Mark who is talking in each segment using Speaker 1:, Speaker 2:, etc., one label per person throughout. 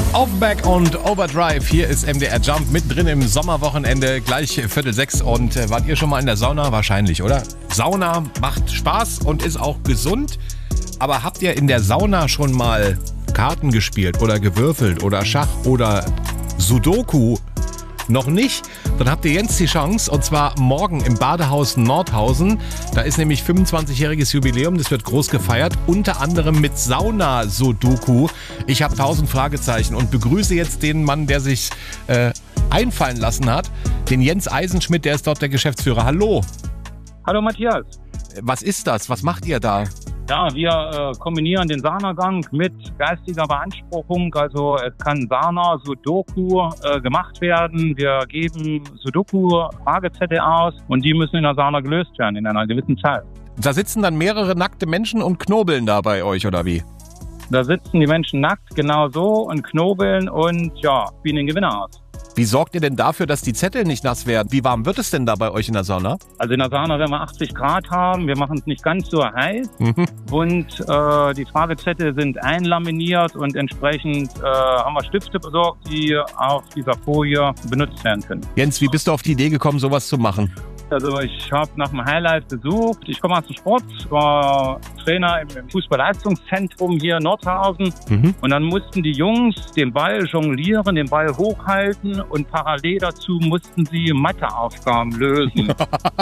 Speaker 1: Offenbach und Overdrive. Hier ist MDR Jump mittendrin im Sommerwochenende, gleich 5:45. Und wart ihr schon mal in der Sauna? Wahrscheinlich, oder? Sauna macht Spaß und ist auch gesund. Aber habt ihr in der Sauna schon mal Karten gespielt oder gewürfelt oder Schach oder Sudoku? Noch nicht? Dann habt ihr jetzt die Chance, und zwar morgen im Badehaus Nordhausen. Da ist nämlich 25-jähriges Jubiläum, das wird groß gefeiert, unter anderem mit Sauna-Sudoku. Ich habe 1000 Fragezeichen und begrüße jetzt den Mann, der sich einfallen lassen hat, den Jens Eisenschmidt, der ist dort der Geschäftsführer. Hallo.
Speaker 2: Hallo Matthias.
Speaker 1: Was ist das? Was macht ihr da?
Speaker 2: Ja, wir kombinieren den Saunagang mit geistiger Beanspruchung. Also es kann Sauna-Sudoku gemacht werden. Wir geben Sudoku-Fragezettel aus und die müssen in der Sauna gelöst werden in einer gewissen Zeit.
Speaker 1: Da sitzen dann mehrere nackte Menschen und knobeln da bei euch, oder wie?
Speaker 2: Da sitzen die Menschen nackt, genau so, und knobeln und ja, spielen den Gewinner aus.
Speaker 1: Wie sorgt ihr denn dafür, dass die Zettel nicht nass werden? Wie warm wird es denn da bei euch in der Sauna?
Speaker 2: Also in der Sauna werden wir 80 Grad haben. Wir machen es nicht ganz so heiß. Und die Fragezettel sind einlaminiert und entsprechend haben wir Stifte besorgt, die auf dieser Folie benutzt werden können.
Speaker 1: Jens, wie bist du auf die Idee gekommen, sowas zu machen?
Speaker 2: Also ich habe nach dem Highlight gesucht. Ich komme aus dem Sport, war Trainer im Fußballleistungszentrum hier in Nordhausen. Und dann mussten die Jungs den Ball jonglieren, den Ball hochhalten und parallel dazu mussten sie Matheaufgaben lösen.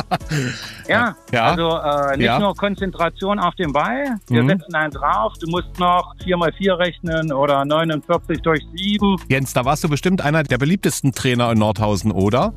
Speaker 2: Ja, also nicht nur Konzentration auf den Ball. Wir setzen einen drauf. Du musst noch 4x4 rechnen oder 49 durch 7.
Speaker 1: Jens, da warst du bestimmt einer der beliebtesten Trainer in Nordhausen, oder?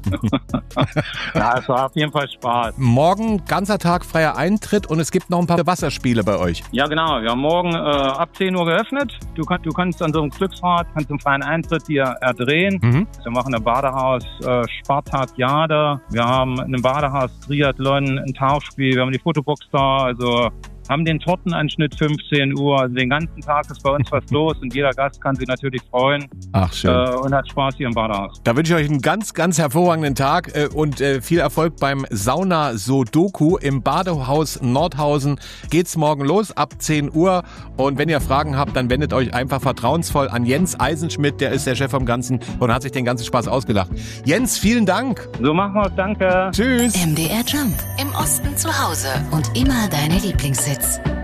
Speaker 2: Ja, es war auf jeden Fall Spaß.
Speaker 1: Morgen ganzer Tag freier Eintritt und es gibt noch ein paar Wasserspiele bei euch.
Speaker 2: Ja, genau. Wir haben morgen ab 10 Uhr geöffnet. Du kannst an so einem Glücksrad, kannst im freien Eintritt hier erdrehen. Wir machen ein Badehaus Spartakiade. Wir haben ein Badehaus Triathlon, ein Tauchspiel. Wir haben die Fotobox da. Also haben den Tortenanschnitt 15 Uhr. Also den ganzen Tag ist bei uns was los und jeder Gast kann sich natürlich freuen.
Speaker 1: Ach, schön.
Speaker 2: Und hat Spaß hier im Badehaus.
Speaker 1: Da wünsche ich euch einen ganz, ganz hervorragenden Tag und viel Erfolg beim Sauna-Sudoku im Badehaus Nordhausen. Geht's morgen los ab 10 Uhr. Und wenn ihr Fragen habt, dann wendet euch einfach vertrauensvoll an Jens Eisenschmidt. Der ist der Chef vom Ganzen und hat sich den ganzen Spaß ausgedacht. Jens, vielen Dank.
Speaker 2: So machen wir es. Danke.
Speaker 1: Tschüss.
Speaker 3: MDR Jump. Im Osten zu Hause und immer deine Lieblingshits.